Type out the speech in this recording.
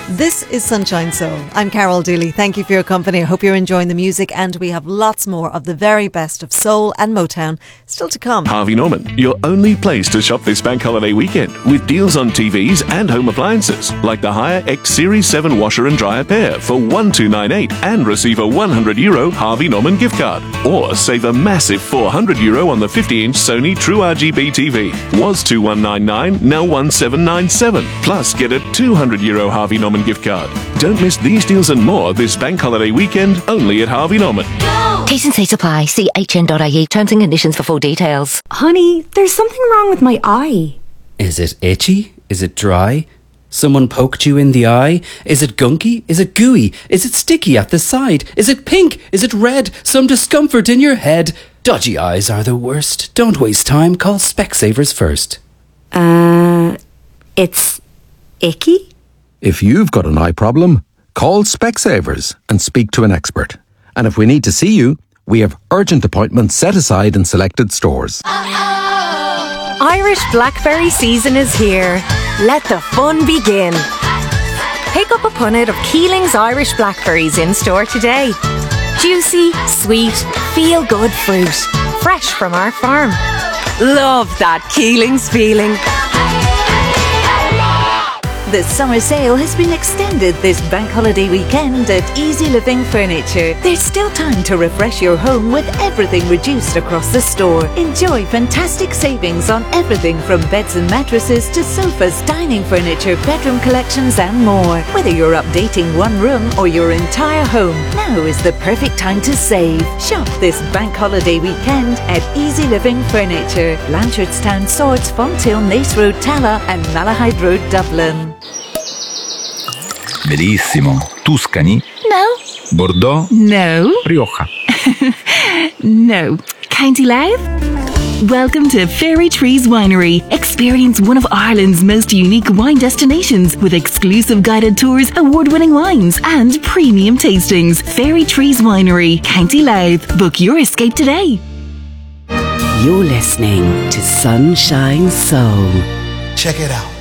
This is Sunshine Soul. I'm Carol Dooley. Thank you for your company. I hope you're enjoying the music, and we have lots more of the very best of soul and Motown still to come. Harvey Norman, your only place to shop this bank holiday weekend, with deals on TVs and home appliances, like the Haier X Series 7 washer and dryer pair for €1,298, and receive a €100 Harvey Norman gift card. Or save a massive €400 on the 50-inch Sony True RGB TV. Was $2,199, now $1,797. Plus, get a €200 Harvey Norman gift card. Don't miss these deals and more this bank holiday weekend, only at Harvey Norman. T's and C's apply. See hn.ie. Terms and conditions for full details. Honey, there's something wrong with my eye. Is it itchy? Is it dry? Someone poked you in the eye? Is it gunky? Is it gooey? Is it sticky at the side? Is it pink? Is it red? Some discomfort in your head? Dodgy eyes are the worst. Don't waste time. Call Specsavers first. It's icky? If you've got an eye problem, call Specsavers and speak to an expert. And if we need to see you, we have urgent appointments set aside in selected stores. Irish blackberry season is here. Let the fun begin. Pick up a punnet of Keeling's Irish blackberries in store today. Juicy, sweet, feel-good fruit. Fresh from our farm. Love that Keeling's feeling. The summer sale has been extended this bank holiday weekend at Easy Living Furniture. There's still time to refresh your home with everything reduced across the store. Enjoy fantastic savings on everything from beds and mattresses to sofas, dining furniture, bedroom collections and more. Whether you're updating one room or your entire home, now is the perfect time to save. Shop this bank holiday weekend at Easy Living Furniture, Blanchardstown, Swords, Fonthill, Nace Road, Tala and Malahide Road, Dublin. Bellissimo. Tuscany? No. Bordeaux? No. Rioja? No. County Louth? Welcome to Fairy Trees Winery. Experience one of Ireland's most unique wine destinations with exclusive guided tours, award-winning wines and premium tastings. Fairy Trees Winery, County Louth. Book your escape today. You're listening to Sunshine Soul. Check it out.